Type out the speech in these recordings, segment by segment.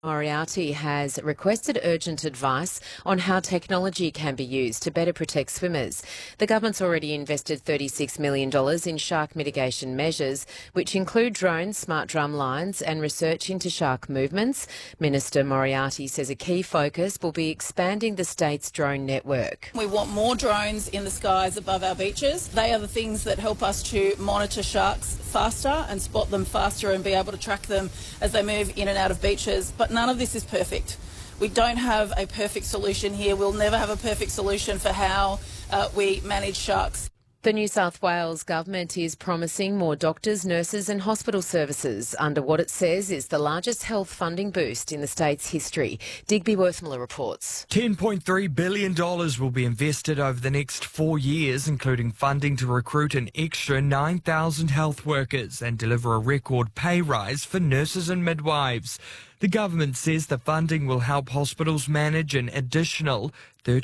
Moriarty has requested urgent advice on how technology can be used to better protect swimmers. The government's already invested $36 million in shark mitigation measures, which include drones, smart drum lines and research into shark movements. Minister Moriarty says a key focus will be expanding the state's drone network. We want more drones in the skies above our beaches. They are the things that help us to monitor sharks faster and spot them faster and be able to track them as they move in and out of beaches. But none of this is perfect. We don't have a perfect solution here. We'll never have a perfect solution for how we manage sharks. The New South Wales government is promising more doctors, nurses and hospital services under what it says is the largest health funding boost in the state's history. Digby Worthmiller reports. $10.3 billion will be invested over the next 4 years, including funding to recruit an extra 9,000 health workers and deliver a record pay rise for nurses and midwives. The government says the funding will help hospitals manage an additional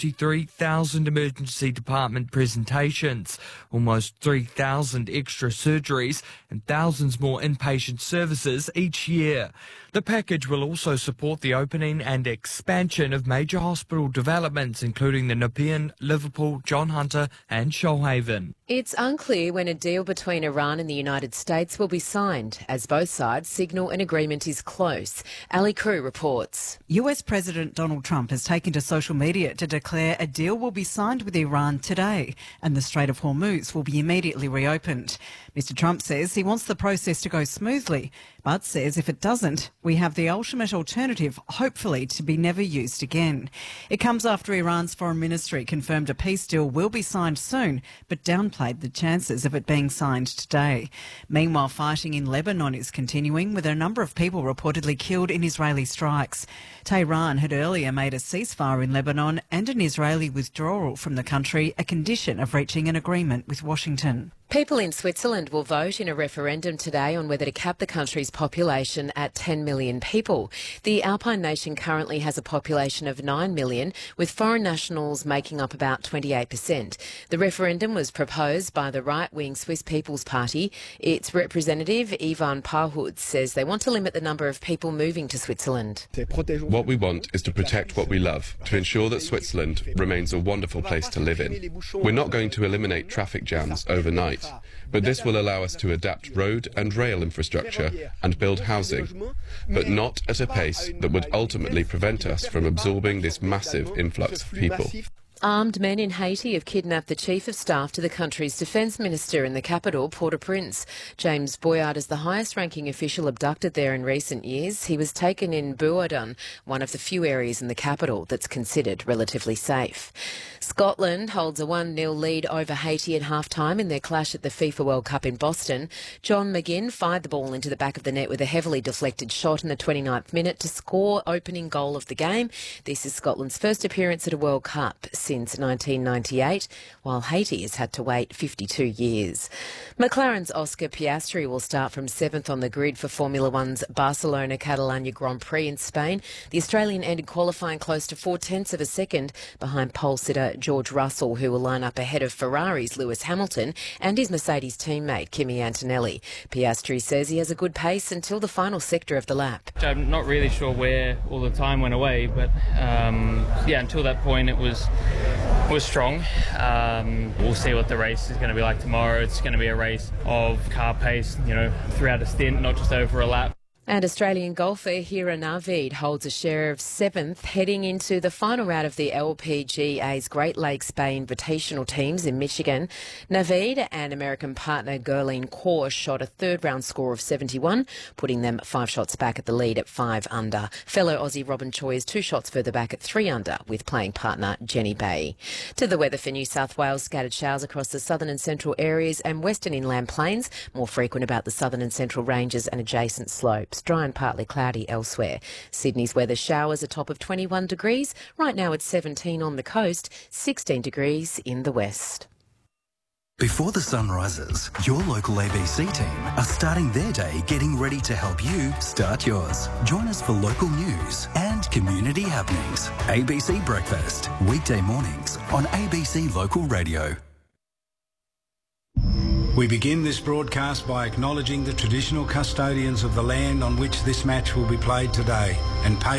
33,000 emergency department presentations, almost 3,000 extra surgeries and thousands more inpatient services each year. The package will also support the opening and expansion of major hospital developments, including the Nepean, Liverpool, John Hunter and Shoalhaven. It's unclear when a deal between Iran and the United States will be signed, as both sides signal an agreement is close. Ali Crew reports. US President Donald Trump has taken to social media to declare a deal will be signed with Iran today and the Strait of Hormuz will be immediately reopened. Mr Trump says he wants the process to go smoothly, but says if it doesn't, we have the ultimate alternative, hopefully to be never used again. It comes after Iran's foreign ministry confirmed a peace deal will be signed soon, but downplayed the chances of it being signed today. Meanwhile, fighting in Lebanon is continuing, with a number of people reportedly killed in Israeli strikes. Tehran had earlier made a ceasefire in Lebanon and an Israeli withdrawal from the country a condition of reaching an agreement with Washington. People in Switzerland will vote in a referendum today on whether to cap the country's population at 10 million people. The Alpine nation currently has a population of 9 million, with foreign nationals making up about 28%. The referendum was proposed by the right-wing Swiss People's Party. Its representative, Ivan Parhud, says they want to limit the number of people moving to Switzerland. What we want is to protect what we love, to ensure that Switzerland remains a wonderful place to live in. We're not going to eliminate traffic jams overnight, but this will allow us to adapt road and rail infrastructure and build housing, but not at a pace that would ultimately prevent us from absorbing this massive influx of people. Armed men in Haiti have kidnapped the chief of staff to the country's defence minister in the capital, Port-au-Prince. James Boyard is the highest-ranking official abducted there in recent years. He was taken in Bouadon, one of the few areas in the capital that's considered relatively safe. Scotland holds a 1-0 lead over Haiti at half-time in their clash at the FIFA World Cup in Boston. John McGinn fired the ball into the back of the net with a heavily deflected shot in the 29th minute to score opening goal of the game. This is Scotland's first appearance at a World Cup since 1998, while Haiti has had to wait 52 years. McLaren's Oscar Piastri will start from 7th on the grid for Formula One's Barcelona-Catalunya Grand Prix in Spain. The Australian ended qualifying close to 0.4 of a second behind pole sitter George Russell, who will line up ahead of Ferrari's Lewis Hamilton and his Mercedes teammate Kimi Antonelli. Piastri says he has a good pace until the final sector of the lap. I'm not really sure where all the time went away, but until that point it was strong. We'll see what the race is going to be like tomorrow. It's going to be a race of car pace, throughout a stint, not just over a lap. And Australian golfer Hira Naveed holds a share of 7th heading into the final round of the LPGA's Great Lakes Bay Invitational teams in Michigan. Naveed and American partner Gerline Kors shot a third-round score of 71, putting them 5 shots back at the lead at 5 under. Fellow Aussie Robin Choi is 2 shots further back at 3 under with playing partner Jenny Bay. To the weather for New South Wales, scattered showers across the southern and central areas and western inland plains, more frequent about the southern and central ranges and adjacent slopes. Dry and partly cloudy elsewhere. Sydney's weather showers a top of 21 degrees. Right now it's 17 on the coast, 16 degrees in the west. Before the sun rises, your local ABC team are starting their day getting ready to help you start yours. Join us for local news and community happenings. ABC Breakfast, weekday mornings on ABC Local Radio. We begin this broadcast by acknowledging the traditional custodians of the land on which this match will be played today and pay